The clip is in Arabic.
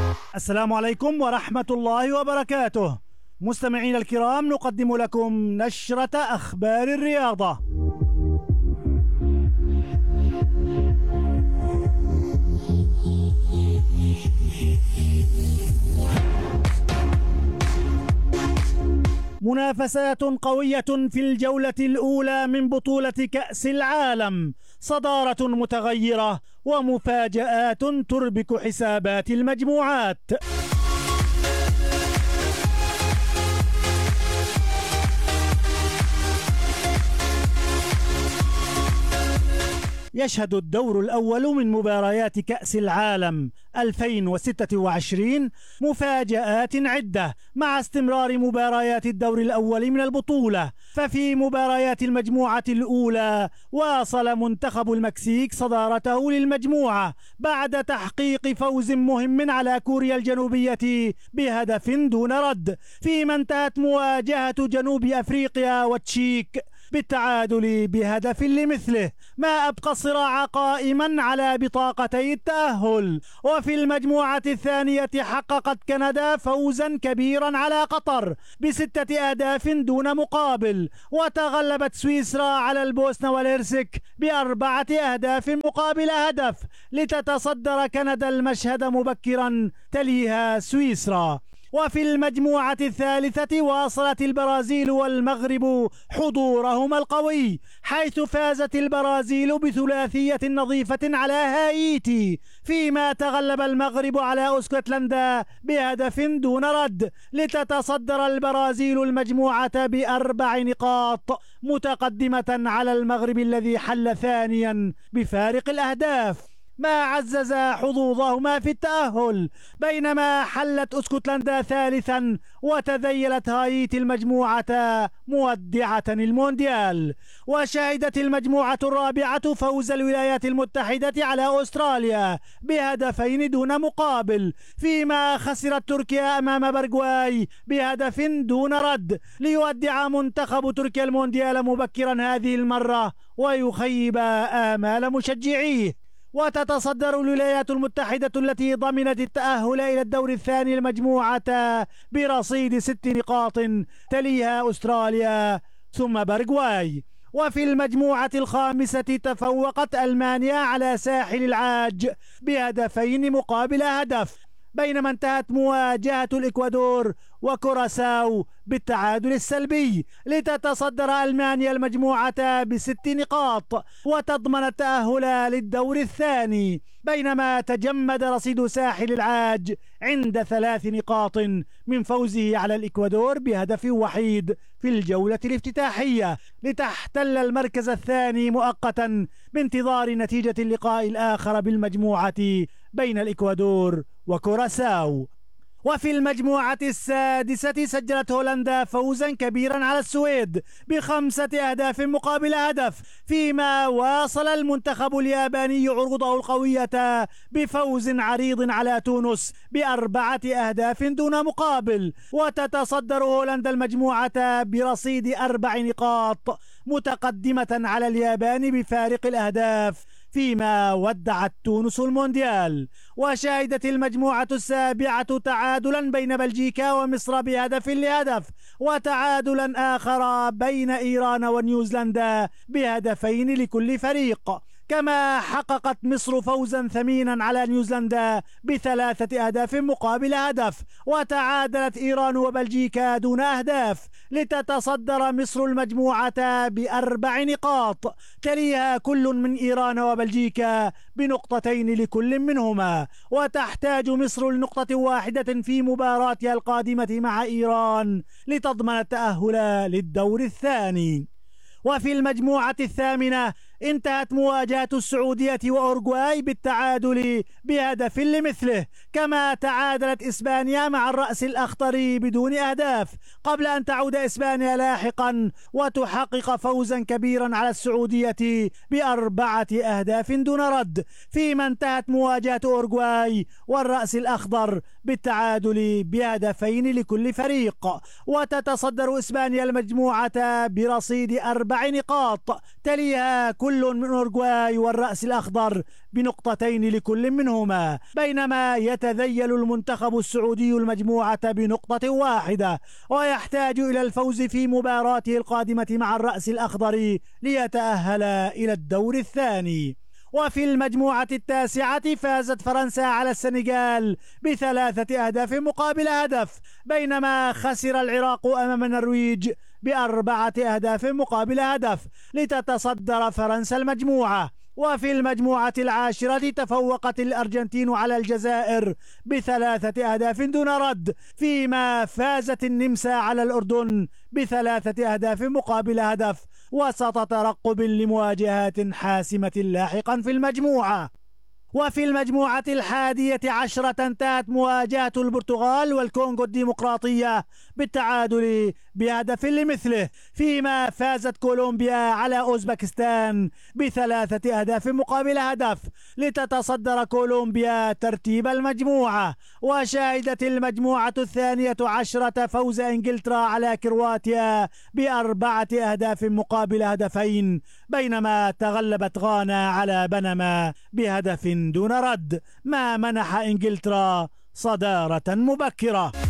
السلام عليكم ورحمة الله وبركاته. مستمعينا الكرام، نقدم لكم نشرة أخبار الرياضة. منافسات قوية في الجولة الأولى من بطولة كأس العالم، صدارة متغيرة ومفاجآت تربك حسابات المجموعات. يشهد الدور الأول من مباريات كأس العالم 2026 مفاجآت عدة مع استمرار مباريات الدور الأول من البطولة. ففي مباريات المجموعة الأولى واصل منتخب المكسيك صدارته للمجموعة بعد تحقيق فوز مهم على كوريا الجنوبية بهدف دون رد، فيما انتهت مواجهة جنوب أفريقيا والتشيك بالتعادل بهدف لمثله، ما أبقى الصراع قائما على بطاقتي التأهل. وفي المجموعة الثانية حققت كندا فوزا كبيرا على قطر ب6 أهداف دون مقابل، وتغلبت سويسرا على البوسنة والهرسك ب4 أهداف مقابل هدف، لتتصدر كندا المشهد مبكرا تليها سويسرا. وفي المجموعة الثالثة واصلت البرازيل والمغرب حضورهما القوي، حيث فازت البرازيل بثلاثية نظيفة على هايتي، فيما تغلب المغرب على اسكتلندا بهدف دون رد، لتتصدر البرازيل المجموعة ب4 نقاط، متقدمة على المغرب الذي حل ثانيا بفارق الأهداف، ما عزز حظوظهما في التأهل، بينما حلت اسكتلندا ثالثا وتذيلت هايتي المجموعة مودعة المونديال. وشهدت المجموعة الرابعة فوز الولايات المتحدة على أستراليا بهدفين دون مقابل، فيما خسرت تركيا أمام باراغواي بهدف دون رد، ليودع منتخب تركيا المونديال مبكرا هذه المرة ويخيب آمال مشجعيه. وتتصدر الولايات المتحدة التي ضمنت التأهل إلى الدور الثاني المجموعة برصيد 6 نقاط، تليها أستراليا ثم باراغواي. وفي المجموعة الخامسة تفوقت ألمانيا على ساحل العاج بهدفين مقابل هدف، بينما انتهت مواجهة الإكوادور وكوراساو بالتعادل السلبي، لتتصدر ألمانيا المجموعة ب6 نقاط وتضمن التأهل للدور الثاني، بينما تجمد رصيد ساحل العاج عند 3 نقاط من فوزه على الإكوادور بهدف وحيد في الجولة الافتتاحية، لتحتل المركز الثاني مؤقتا بانتظار نتيجة اللقاء الآخر بالمجموعة بين الإكوادور وكوراساو. وفي المجموعة السادسة سجلت هولندا فوزا كبيرا على السويد ب5 أهداف مقابل هدف، فيما واصل المنتخب الياباني عروضه القوية بفوز عريض على تونس ب4 أهداف دون مقابل، وتتصدر هولندا المجموعة برصيد 4 نقاط، متقدمة على اليابان بفارق الأهداف، فيما ودعت تونس المونديال. وشهدت المجموعة السابعة تعادلا بين بلجيكا ومصر بهدف لهدف، وتعادلا آخر بين إيران ونيوزيلندا بهدفين لكل فريق، كما حققت مصر فوزا ثمينا على نيوزيلندا ب3 أهداف مقابل هدف، وتعادلت إيران وبلجيكا دون أهداف، لتتصدر مصر المجموعة ب4 نقاط، تليها كل من إيران وبلجيكا بنقطتين لكل منهما، وتحتاج مصر لنقطة واحدة في مباراتها القادمة مع إيران لتضمن التأهل للدور الثاني. وفي المجموعة الثامنة انتهت مواجهة السعودية وأورجواي بالتعادل بهدف لمثله، كما تعادلت إسبانيا مع الرأس الأخضر بدون أهداف، قبل أن تعود إسبانيا لاحقا وتحقق فوزا كبيرا على السعودية ب4 أهداف دون رد، فيما انتهت مواجهة أورجواي والرأس الأخضر بالتعادل بهدفين لكل فريق، وتتصدر إسبانيا المجموعة برصيد 4 نقاط، تليها كل كل من أوروغواي والرأس الأخضر بنقطتين لكل منهما، بينما يتذيل المنتخب السعودي المجموعة بنقطة واحدة، ويحتاج إلى الفوز في مباراته القادمة مع الرأس الأخضر ليتأهل إلى الدور الثاني. وفي المجموعة التاسعة فازت فرنسا على السنغال ب3 أهداف مقابل هدف، بينما خسر العراق أمام النرويج ب4 أهداف مقابل هدف لتتصدر فرنسا المجموعة. وفي المجموعة العاشرة تفوقت الأرجنتين على الجزائر ب3 أهداف دون رد، فيما فازت النمسا على الأردن ب3 أهداف مقابل هدف وسط ترقب لمواجهات حاسمة لاحقا في المجموعة. وفي المجموعة ال11 انتهت مواجهة البرتغال والكونغو الديمقراطية بالتعادل بهدف لمثله، فيما فازت كولومبيا على أوزبكستان ب3 أهداف مقابل هدف لتتصدر كولومبيا ترتيب المجموعة. وشهدت المجموعة ال12 فوز إنجلترا على كرواتيا ب4 أهداف مقابل هدفين، بينما تغلبت غانا على بنما بهدف دون رد، ما منح إنجلترا صدارة مبكرة.